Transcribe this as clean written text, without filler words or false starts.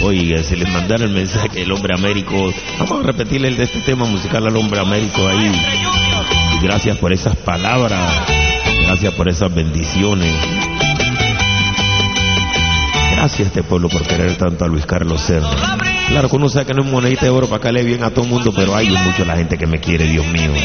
Oiga, se les mandara el mensaje el hombre Américo. Vamos a repetirle el de este tema musical al hombre Américo ahí. Y gracias por esas palabras, gracias por esas bendiciones. Gracias a este pueblo por querer tanto a Luis Carlos Serna. Claro que uno sabe que no es monedita de oro para caerle bien a todo el mundo, pero hay mucho la gente que me quiere, Dios mío.